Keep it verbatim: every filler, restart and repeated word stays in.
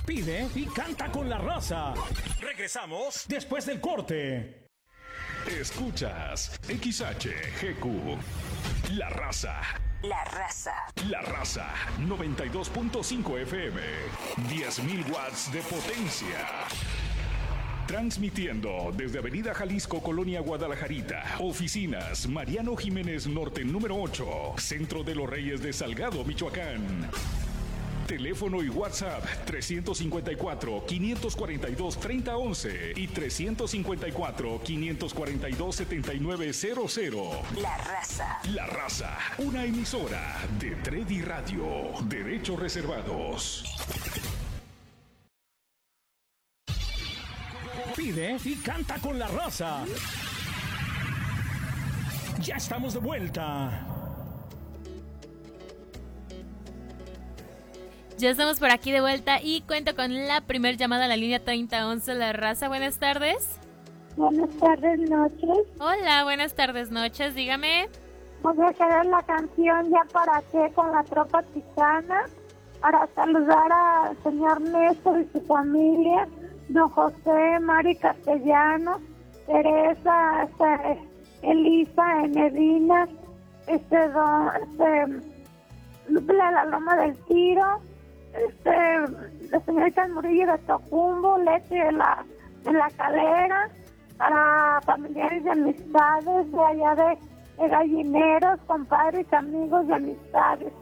Pide y canta con la raza. Regresamos después del corte. Escuchas X H G Q, La Raza. La Raza. La Raza, noventa y dos punto cinco F M, diez mil watts de potencia. Transmitiendo desde Avenida Jalisco, Colonia Guadalajarita. Oficinas, Mariano Jiménez Norte, número ocho. Centro de los Reyes de Salgado, Michoacán. Teléfono y WhatsApp trescientos cincuenta y cuatro, quinientos cuarenta y dos, treinta once y trescientos cincuenta y cuatro, quinientos cuarenta y dos, setenta y nueve cero cero. La Raza. La Raza, una emisora de Tredi Radio. Derechos reservados. Pide y canta con la raza. Ya estamos de vuelta. Ya estamos por aquí de vuelta y cuento con la primer llamada a la línea treinta once, La Raza. Buenas tardes. Buenas tardes, noches. Hola, buenas tardes, noches. Dígame. Voy a querer la canción Ya para qué con la Tropa Chicana para saludar al señor Néstor y su familia, don José, Mari Castellanos, Teresa, este, Elisa, Enedina, este, don, este, Lupe de la Loma del Tiro, este, la señorita Murillo de Tocumbo, Leti de la, de la Calera, para familiares y amistades de allá de, de Gallineros, compadres, amigos y amistades.